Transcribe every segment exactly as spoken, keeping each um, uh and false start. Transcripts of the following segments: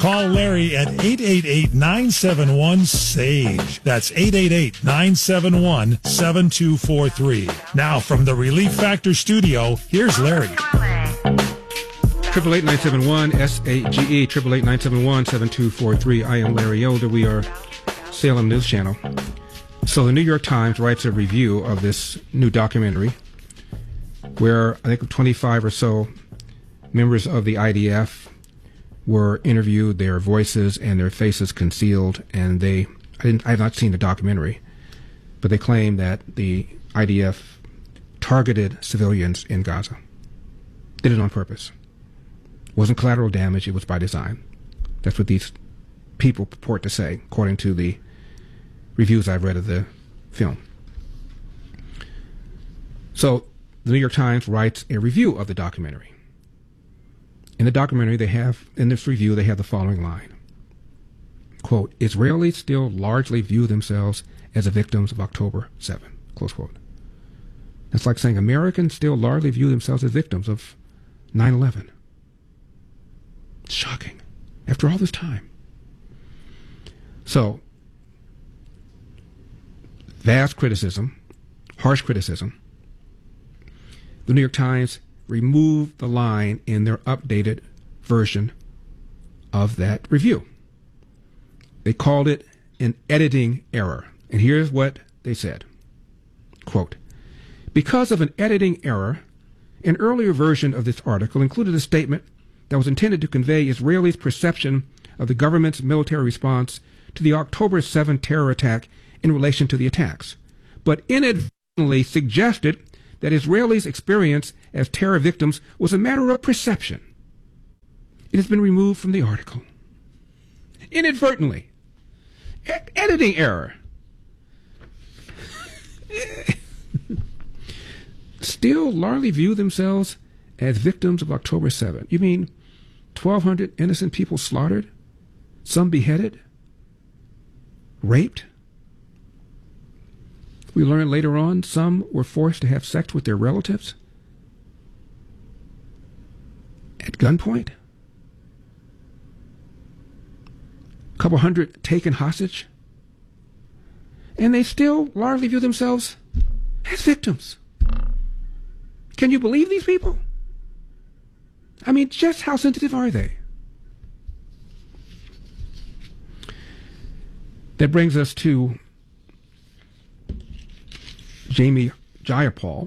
Call Larry at eight eight eight, nine seven one, SAGE. That's eight eight eight, nine seven one, seven two four three. Now from the Relief Factor studio, here's Larry. Triple eight nine seven one S A G E, triple eight nine seven one seven two four three. I am Larry Elder. We are Salem News Channel. So the New York Times writes a review of this new documentary where I think twenty-five or so members of the I D F were interviewed, their voices and their faces concealed, and they I didn't I have not seen the documentary, but they claim that the I D F targeted civilians in Gaza. Did it on purpose. It wasn't collateral damage, it was by design. That's what these people purport to say, according to the reviews I've read of the film. So the New York Times writes a review of the documentary. In the documentary, they have, in this review, they have the following line. Quote, Israelis still largely view themselves as the victims of October seventh, close quote. That's like saying Americans still largely view themselves as victims of nine eleven. It's shocking. After all this time. So, vast criticism, harsh criticism. The New York Times removed the line in their updated version of that review. They called it an editing error. And here's what they said. Quote, because of an editing error, an earlier version of this article included a statement that was intended to convey Israelis' perception of the government's military response to the October seventh terror attack in relation to the attacks, but inadvertently suggested that Israelis' experience as terror victims was a matter of perception. It has been removed from the article. Inadvertently. E- editing error. Still largely view themselves as victims of October seventh. You mean twelve hundred innocent people slaughtered? Some beheaded? Raped? We learned later on some were forced to have sex with their relatives at gunpoint. A couple hundred taken hostage. And they still largely view themselves as victims. Can you believe these people? I mean, just how sensitive are they? That brings us to Jamie Jayapal,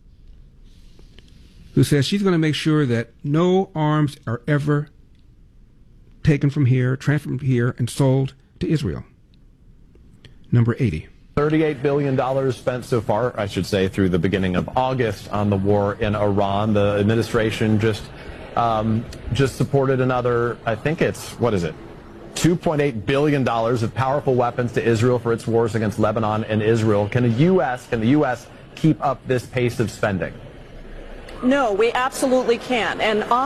who says she's going to make sure that no arms are ever taken from here, transferred from here, and sold to Israel. Number eighty. thirty-eight billion dollars spent so far, I should say, through the beginning of August on the war in Iran. The administration just um, just supported another, I think it's, what is it, two point eight billion dollars of powerful weapons to Israel for its wars against Lebanon and Israel. Can the U S can the U S keep up this pace of spending? No, we absolutely can. And